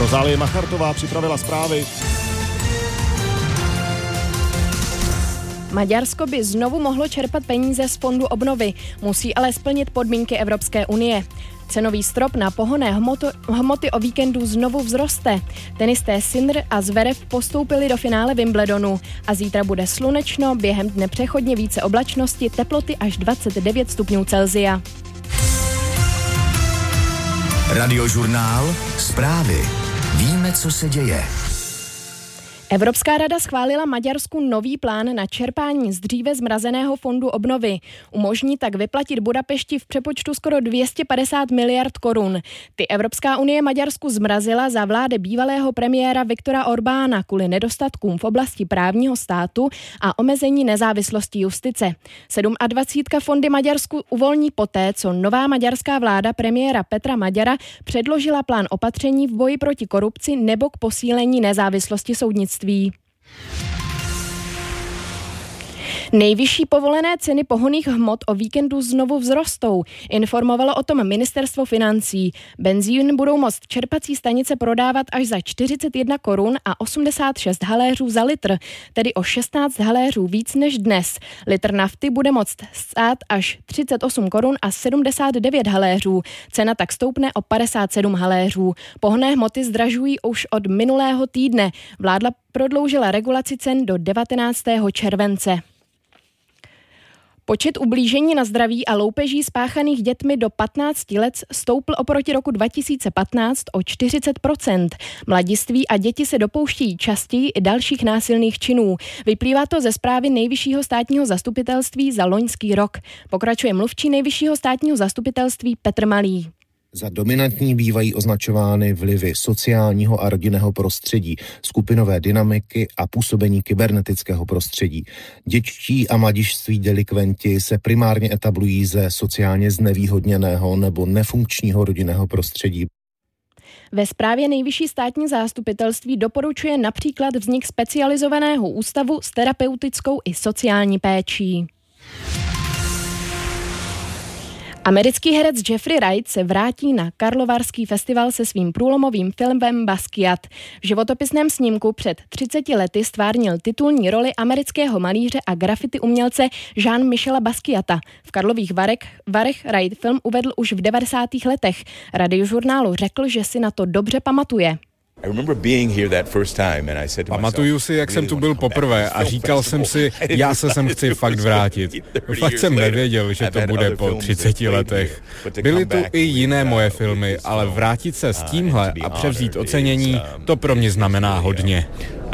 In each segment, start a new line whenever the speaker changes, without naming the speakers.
Rozálie Machartová připravila zprávy.
Maďarsko by znovu mohlo čerpat peníze z fondu obnovy, musí ale splnit podmínky Evropské unie. Cenový strop na pohonné hmoty o víkendu znovu vzroste. Tenisté Sinner a Zverev postoupili do finále Wimbledonu a zítra bude slunečno, během dne přechodně více oblačnosti, teploty až 29 stupňů Celsia.
Radiožurnál, zprávy. Víme, co se děje.
Evropská rada schválila Maďarsku nový plán na čerpání z dříve zmrazeného fondu obnovy. Umožní tak vyplatit Budapešti v přepočtu skoro 250 miliard korun. Ty Evropská unie Maďarsku zmrazila za vlády bývalého premiéra Viktora Orbána kvůli nedostatkům v oblasti právního státu a omezení nezávislosti justice. 27 fondy Maďarsku uvolní poté, co nová maďarská vláda premiéra Petra Maďara předložila plán opatření v boji proti korupci nebo k posílení nezávislosti soudnictví. Nejvyšší povolené ceny pohonných hmot o víkendu znovu vzrostou, informovalo o tom ministerstvo financí. Benzín budou moct čerpací stanice prodávat až za 41 korun a 86 haléřů za litr, tedy o 16 haléřů víc než dnes. Litr nafty bude moct stát až 38 korun a 79 haléřů. Cena tak stoupne o 57 haléřů. Pohonné hmoty zdražují už od minulého týdne. Vláda prodloužila regulaci cen do 19. července. Počet ublížení na zdraví a loupeží spáchaných dětmi do 15 let stoupl oproti roku 2015 o 40%. Mladiství a děti se dopouštějí častěji i dalších násilných činů. Vyplývá to ze zprávy Nejvyššího státního zastupitelství za loňský rok. Pokračuje mluvčí Nejvyššího státního zastupitelství Petr Malý.
Za dominantní bývají označovány vlivy sociálního a rodinného prostředí, skupinové dynamiky a působení kybernetického prostředí. Dětští a mladiství delikventi se primárně etablují ze sociálně znevýhodněného nebo nefunkčního rodinného prostředí.
Ve zprávě Nejvyšší státní zastupitelství doporučuje například vznik specializovaného ústavu s terapeutickou i sociální péčí. Americký herec Jeffrey Wright se vrátí na Karlovarský festival se svým průlomovým filmem Basquiat. V životopisném snímku před 30 lety stvárnil titulní roli amerického malíře a graffiti umělce Jean-Michela Basquiata. V Karlových Varech Wright film uvedl už v 90. letech. Radiožurnálu řekl, že si na to dobře pamatuje.
Pamatuju si, jak jsem tu byl poprvé a říkal jsem si, já se sem chci fakt vrátit. Fakt jsem nevěděl, že to bude po 30 letech. Byly tu i jiné moje filmy, ale vrátit se s tímhle a převzít ocenění, to pro mě znamená hodně.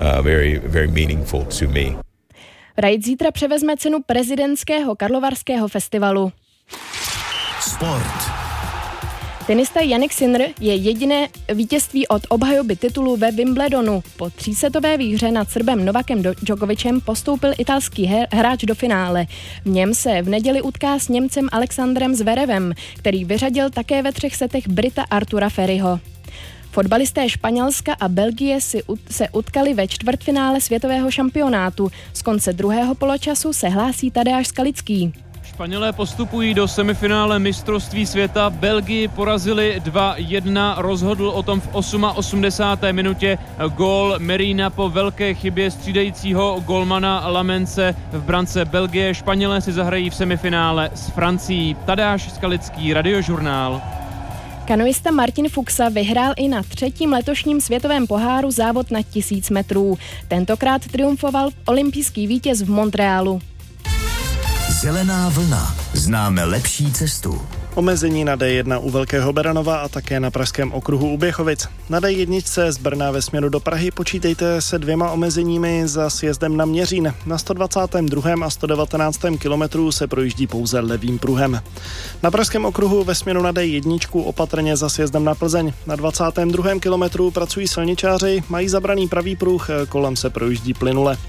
Wright zítra převezme cenu prezidentského Karlovarského festivalu.
Sport.
Tenista Jannik Sinner je jediné vítězství od obhajoby titulu ve Wimbledonu. Po třísetové výhře nad Srbem Novakem Djokovicem postoupil italský hráč do finále. V něm se v neděli utká s Němcem Alexandrem Zverevem, který vyřadil také ve 3 setech Brita Artura Ferryho. Fotbalisté Španělska a Belgie se utkali ve čtvrtfinále světového šampionátu. Z konce druhého poločasu se hlásí Tadeáš Skalický.
Španělé postupují do semifinále mistrovství světa. Belgii porazili 2-1, rozhodl o tom v 88. minutě gól Merina po velké chybě střídajícího golmana Lamence v brance Belgie. Španělé si zahrají v semifinále s Francií. Tadeáš Skalický, Radiožurnál.
Kanoista Martin Fuxa vyhrál i na 3. letošním světovém poháru závod na 1000 metrů. Tentokrát triumfoval olympijský vítěz v Montrealu.
Zelená vlna. Známe lepší cestu.
Omezení na D1 u Velkého Beranova a také na pražském okruhu u Běchovic. Na D1 z Brna ve směru do Prahy počítejte se 2 omezeními za sjezdem na Měřín. Na 122. a 119. kilometru se projíždí pouze levým pruhem. Na pražském okruhu ve směru na D1 opatrně za sjezdem na Plzeň. Na 22. kilometru pracují silničáři, mají zabraný pravý pruh, kolem se projíždí plynule.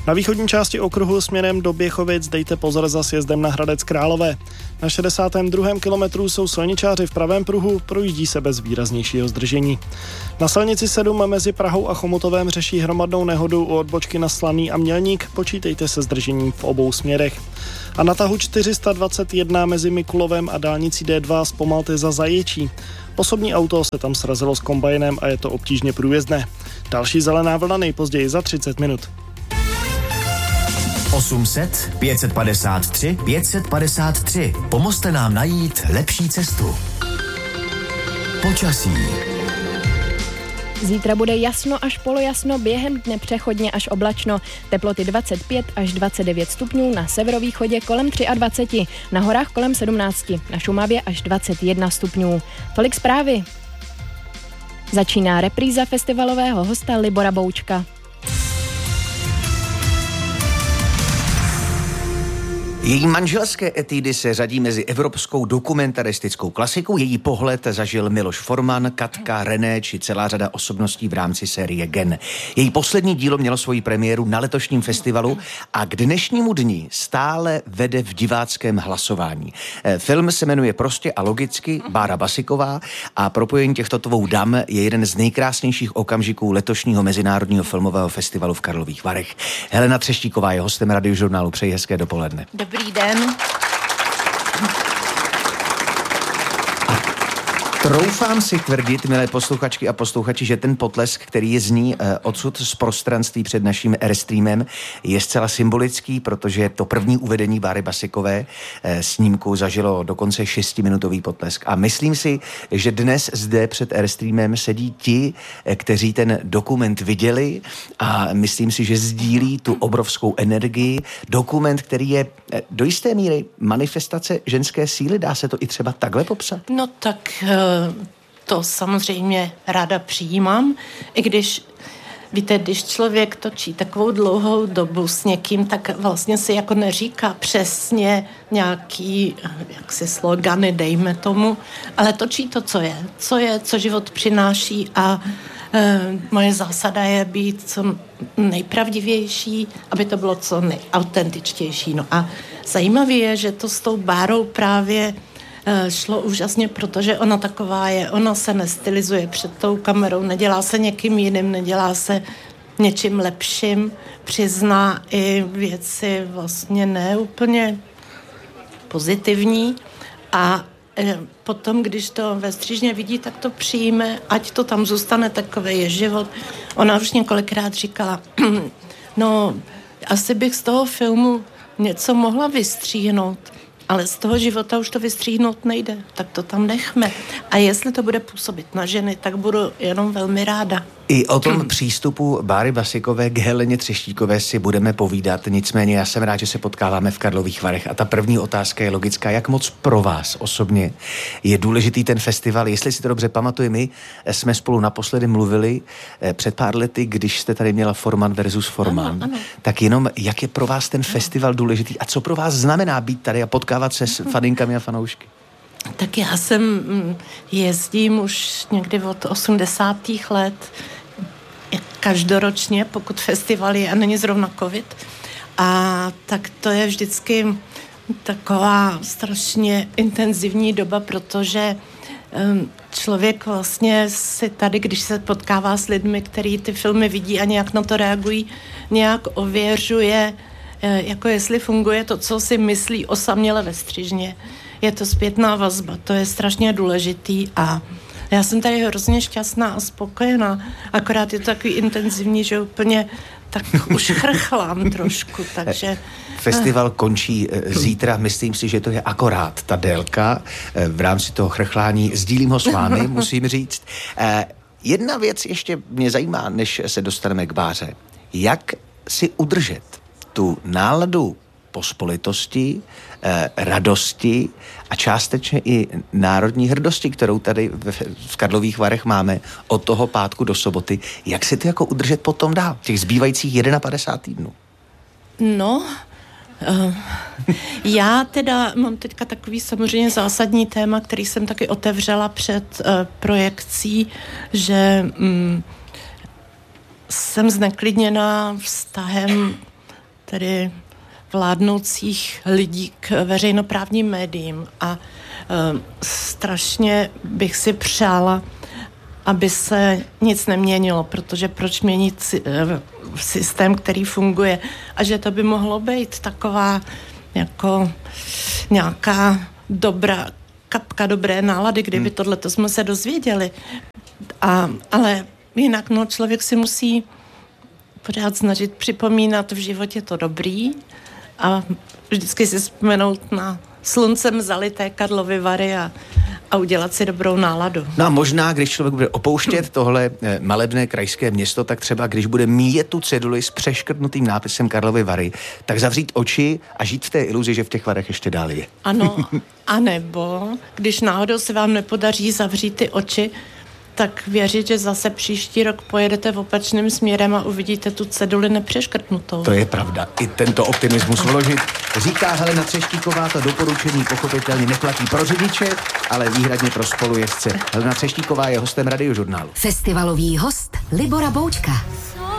Na východní části okruhu směrem do Běchovic dejte pozor za sjezdem na Hradec Králové. Na 62. kilometru jsou silničáři v pravém pruhu, projíždí se bez výraznějšího zdržení. Na silnici 7 mezi Prahou a Chomutovem řeší hromadnou nehodu u odbočky na Slaný a Mělník, počítejte se zdržením v obou směrech. A na tahu 421 mezi Mikulovem a dálnicí D2 zpomalte za Zaječí. Osobní auto se tam srazilo s kombajnem a je to obtížně průjezdné. Další zelená vlna nejpozději za 30 minut.
800 553 553. Pomozte nám najít lepší cestu. Počasí.
Zítra bude jasno až polojasno, během dne přechodně až oblačno. Teploty 25 až 29 stupňů, na severovýchodě kolem 23, na horách kolem 17, na Šumavě až 21 stupňů. Tolik zprávy. Začíná repríza festivalového hosta Libora Boučka.
Její manželské etudy se řadí mezi evropskou dokumentaristickou klasikou. Její pohled zažil Miloš Forman, Katka, René či celá řada osobností v rámci série Gen. Její poslední dílo mělo svoji premiéru na letošním festivalu a k dnešnímu dni stále vede v diváckém hlasování. Film se jmenuje prostě a logicky Bára Basiková a propojení těchto dvou dam je jeden z nejkrásnějších okamžiků letošního Mezinárodního filmového festivalu v Karlových Varech. Helena Třeštíková je hostem Radiožurnálu. Přeji hezké dopoledne.
Dobrý den.
Troufám si tvrdit, milé posluchačky a posluchači, že ten potlesk, který je zní odsud z prostranství před naším Airstreamem, je zcela symbolický, protože to první uvedení Báry Basikové snímku zažilo dokonce 6minutový potlesk. A myslím si, že dnes zde před Airstreamem sedí ti, kteří ten dokument viděli a myslím si, že sdílí tu obrovskou energii. Dokument, který je do jisté míry manifestace ženské síly, dá se to i třeba takhle popsat?
No tak to samozřejmě ráda přijímám, i když, víte, když člověk točí takovou dlouhou dobu s někým, tak vlastně si jako neříká přesně nějaký, jaksi slogany, dejme tomu, ale točí to, co život přináší a moje zásada je být co nejpravdivější, aby to bylo co nejautentičtější. No a zajímavé je, že to s tou Bárou právě šlo úžasně, protože ona taková je, ona se nestylizuje před tou kamerou, nedělá se někým jiným, nedělá se něčím lepším, přizná i věci vlastně neúplně pozitivní a potom, když to ve střížně vidí, tak to přijme, ať to tam zůstane, takový je život. Ona už několikrát říkala, no, asi bych z toho filmu něco mohla vystříhnout, ale z toho života už to vystříhnout nejde, tak to tam nechme. A jestli to bude působit na ženy, tak budu jenom velmi ráda.
I o tom přístupu Báry Basikové k Heleně Třeštíkové si budeme povídat, nicméně já jsem rád, že se potkáváme v Karlových Varech a ta první otázka je logická, jak moc pro vás osobně je důležitý ten festival, jestli si to dobře pamatuju, my jsme spolu naposledy mluvili před pár lety, když jste tady měla Forman versus Forman, ano. Tak jenom jak je pro vás ten festival důležitý a co pro vás znamená být tady a potkávat se s faninkami a fanoušky?
Tak já jezdím už někdy od 80. let, každoročně, pokud festival je a není zrovna covid. A tak to je vždycky taková strašně intenzivní doba, protože člověk vlastně si tady, když se potkává s lidmi, kteří ty filmy vidí a nějak na to reagují, nějak ověřuje, jako jestli funguje to, co si myslí osaměle ve střižně. Je to zpětná vazba, to je strašně důležitý a já jsem tady hrozně šťastná a spokojená, akorát je to takový intenzivní, že úplně tak už chrchlám trošku, takže...
Festival končí zítra, myslím si, že to je akorát ta délka v rámci toho chrchlání. Sdílím ho s vámi, musím říct. Jedna věc ještě mě zajímá, než se dostaneme k Báře. Jak si udržet tu náladu pospolitosti, radosti a částečně i národní hrdosti, kterou tady v Karlových Varech máme od toho pátku do soboty. Jak si to jako udržet potom dál, těch zbývajících 51 týdnů?
No, já teda mám teďka takový samozřejmě zásadní téma, který jsem taky otevřela před projekcí, že jsem zneklidněná vztahem tedy vládnoucích lidí k veřejnoprávním médiím a strašně bych si přála, aby se nic neměnilo, protože proč měnit systém, který funguje, a že to by mohlo být taková jako nějaká kapka dobré nálady, kdyby tohleto jsme se dozvěděli. Ale jinak člověk si musí pořád snažit připomínat v životě to dobrý a vždycky si vzpomenout na sluncem zalité Karlovy Vary a udělat si dobrou náladu.
No a možná, když člověk bude opouštět tohle malebné krajské město, tak třeba když bude míjet tu ceduli s přeškrtnutým nápisem Karlovy Vary, tak zavřít oči a žít v té iluzi, že v těch Varech ještě dál je.
Ano, anebo když náhodou se vám nepodaří zavřít ty oči, tak věřit, že zase příští rok pojedete v opačným směrem a uvidíte tu ceduli nepřeškrtnutou.
To je pravda. I tento optimismus vložit. Říká Helena Třeštíková, to doporučení pochopitelně neplatí pro řidiče, ale výhradně pro spolujezdce. Helena Třeštíková je hostem Radiožurnálu.
Festivalový host Libora Boučka.